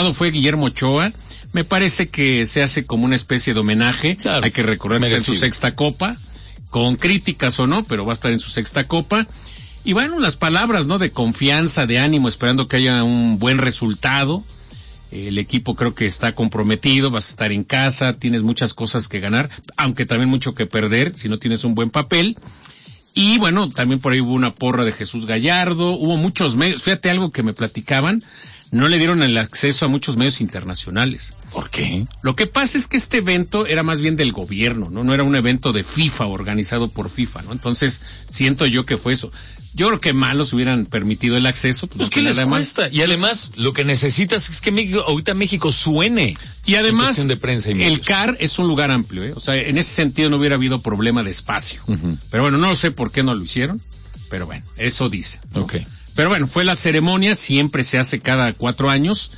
condecorado fue Guillermo Ochoa. Me parece que se hace como una especie de homenaje. Claro, hay que recordar que está en su sexta copa, con críticas o no, pero va a estar en su sexta copa. Y bueno, las palabras, ¿no? De confianza, de ánimo, esperando que haya un buen resultado. El equipo creo que está comprometido, vas a estar en casa, tienes muchas cosas que ganar, aunque también mucho que perder si no tienes un buen papel. Y bueno, también por ahí hubo una porra de Jesús Gallardo, hubo muchos medios, fíjate algo que me platicaban, no le dieron el acceso a muchos medios internacionales. ¿Por qué? Lo que pasa es que este evento era más bien del gobierno, no era un evento de FIFA organizado por FIFA, ¿no? Entonces, siento yo que fue eso. Yo creo que malos hubieran permitido el acceso. Pues ¿qué les cuesta? Y además, lo que necesitas es que ahorita México suene. Y además, de prensa y el CAR es un lugar amplio, ¿eh? O sea, en ese sentido no hubiera habido problema de espacio. Uh-huh. Pero bueno, no sé por qué no lo hicieron, pero bueno, eso dice, ¿no? Okay. Pero bueno, fue la ceremonia, siempre se hace cada 4 años,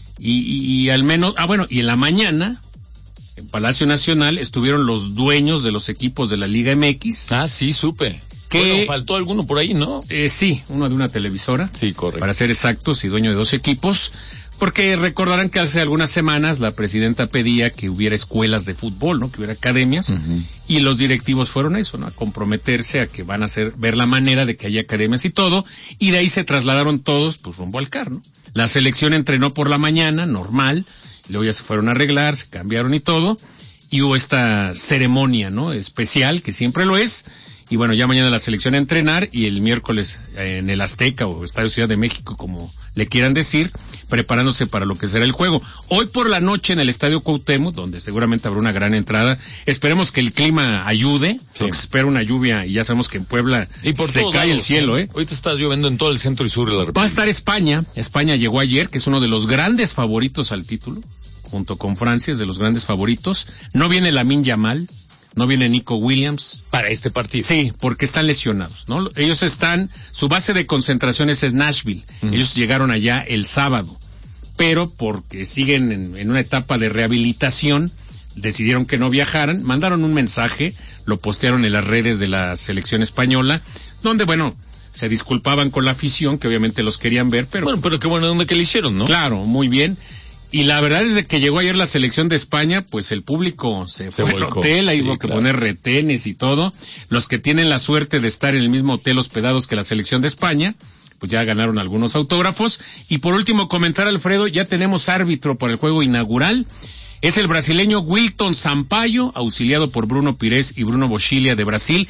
y al menos, y en la mañana, en Palacio Nacional, estuvieron los dueños de los equipos de la Liga MX. Ah, sí, supe. Bueno, faltó alguno por ahí, ¿no? Sí, uno de una televisora. Sí, correcto. Para ser exactos, y dueño de 2 equipos, porque recordarán que hace algunas semanas la presidenta pedía que hubiera escuelas de fútbol, ¿no? Que hubiera academias, uh-huh. Y los directivos fueron eso, ¿no? A comprometerse a que van a ver la manera de que haya academias y todo, y de ahí se trasladaron todos, pues rumbo al CAR, ¿no? La selección entrenó por la mañana, normal, y luego ya se fueron a arreglar, se cambiaron y todo, y hubo esta ceremonia, ¿no? Especial, que siempre lo es. Y bueno, ya mañana la selección a entrenar y el miércoles en el Azteca o Estadio Ciudad de México, como le quieran decir, preparándose para lo que será el juego. Hoy por la noche en el Estadio Cuauhtémoc, donde seguramente habrá una gran entrada. Esperemos que el clima ayude, porque se espera una lluvia y ya sabemos que en Puebla se cae el cielo, ¿eh? Ahorita está lloviendo en todo el centro y sur de la República. Va a estar España. España llegó ayer, que es uno de los grandes favoritos al título, junto con Francia, es de los grandes favoritos. No viene Lamine Yamal. No viene Nico Williams. Para este partido. Sí, porque están lesionados, ¿no? Ellos su base de concentración es Nashville. Uh-huh. Ellos llegaron allá el sábado. Pero porque siguen en una etapa de rehabilitación, decidieron que no viajaran, mandaron un mensaje, lo postearon en las redes de la selección española, donde, bueno, se disculpaban con la afición, que obviamente los querían ver, pero... Bueno, pero qué bueno onda que le hicieron, ¿no? Claro, muy bien. Y la verdad es de que llegó ayer la selección de España, pues el público se fue al hotel, ahí hubo que poner retenes y todo. Los que tienen la suerte de estar en el mismo hotel hospedados que la selección de España, pues ya ganaron algunos autógrafos. Y por último comentar, Alfredo, ya tenemos árbitro para el juego inaugural. Es el brasileño Wilton Sampaio, auxiliado por Bruno Pires y Bruno Boschilia de Brasil,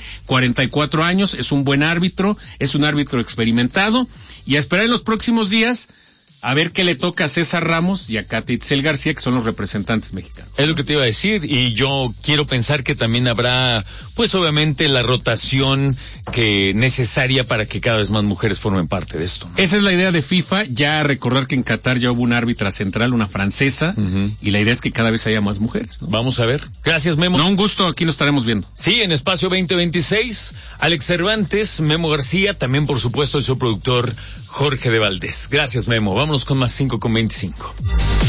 44 años, es un buen árbitro, es un árbitro experimentado. Y a esperar en los próximos días a ver qué le toca a César Ramos y a Cata Itzel García, que son los representantes mexicanos. Es lo que te iba a decir, y yo quiero pensar que también habrá, pues obviamente, la rotación necesaria para que cada vez más mujeres formen parte de esto, ¿no? Esa es la idea de FIFA, ya recordar que en Qatar ya hubo una árbitra central, una francesa, uh-huh. Y la idea es que cada vez haya más mujeres, ¿no? Vamos a ver. Gracias, Memo. No, un gusto, aquí nos estaremos viendo. Sí, en Espacio 2026, Alex Cervantes, Memo García, también por supuesto el su productor Jorge de Valdés. Gracias, Memo. Vámonos con más 5:25.